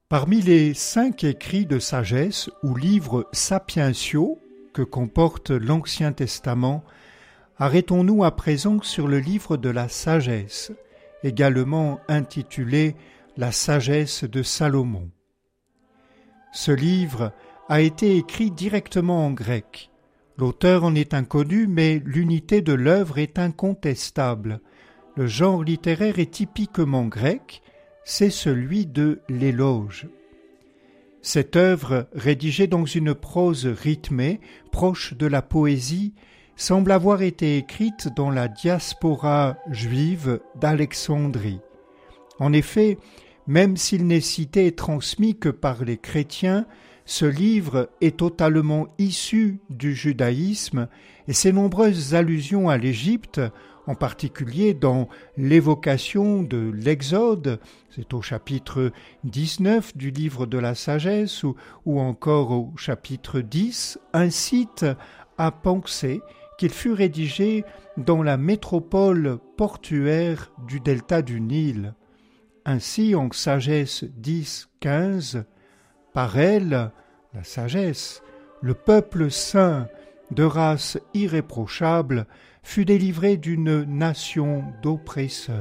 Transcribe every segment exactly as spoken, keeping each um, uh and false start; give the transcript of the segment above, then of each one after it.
Parmi les cinq écrits de sagesse ou livres sapientiaux que comporte l'Ancien Testament, arrêtons-nous à présent sur le livre de la sagesse, également intitulé La sagesse de Salomon. Ce livre a été écrit directement en grec. L'auteur en est inconnu, mais l'unité de l'œuvre est incontestable. Le genre littéraire est typiquement grec, c'est celui de l'éloge. Cette œuvre, rédigée dans une prose rythmée, proche de la poésie, semble avoir été écrite dans la diaspora juive d'Alexandrie. En effet, même s'il n'est cité et transmis que par les chrétiens, ce livre est totalement issu du judaïsme et ses nombreuses allusions à l'Égypte, en particulier dans l'évocation de l'Exode, c'est au chapitre dix-neuf du livre de la sagesse ou, ou encore au chapitre dix, incitent à penser qu'il fut rédigé dans la métropole portuaire du delta du Nil. Ainsi, en Sagesse dix quinze, par elle, la sagesse, le peuple saint de race irréprochable fut délivré d'une nation d'oppresseurs.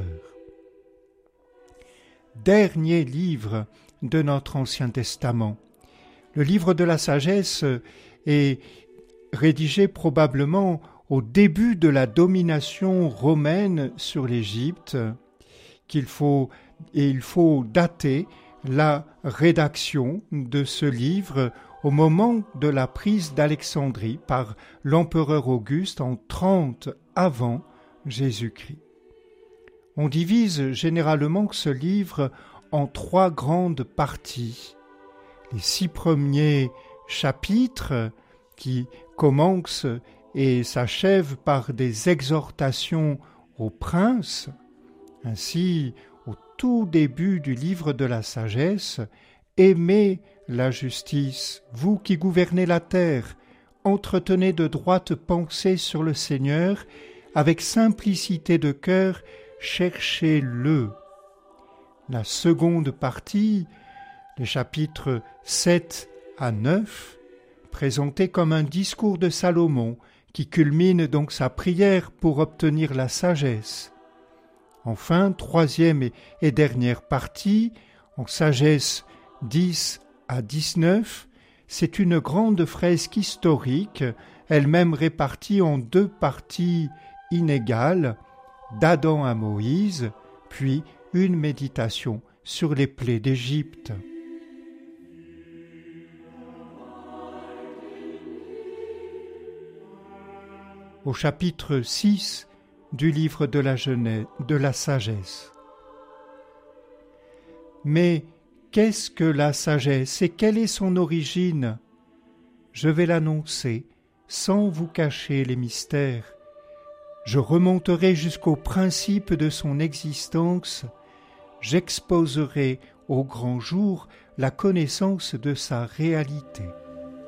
Dernier livre de notre Ancien Testament. Le livre de la sagesse est rédigé probablement au début de la domination romaine sur l'Égypte, qu'il faut, et il faut dater la rédaction de ce livre au moment de la prise d'Alexandrie par l'empereur Auguste en trente avant Jésus-Christ. On divise généralement ce livre en trois grandes parties. Les six premiers chapitres qui commencent et s'achèvent par des exhortations aux princes. Ainsi, au tout début du livre de la sagesse, « Aimez la justice, vous qui gouvernez la terre, entretenez de droites pensées sur le Seigneur, avec simplicité de cœur, cherchez-le. » La seconde partie, les chapitres sept à neuf, présentés comme un discours de Salomon, qui culmine donc sa prière pour obtenir la sagesse. Enfin, troisième et dernière partie, en sagesse dix à dix-neuf, c'est une grande fresque historique, elle-même répartie en deux parties inégales, d'Adam à Moïse, puis une méditation sur les plaies d'Égypte. Au chapitre six du livre de la Genèse, de la sagesse. Mais qu'est-ce que la sagesse et quelle est son origine ? Je vais l'annoncer sans vous cacher les mystères. Je remonterai jusqu'au principe de son existence. J'exposerai au grand jour la connaissance de sa réalité.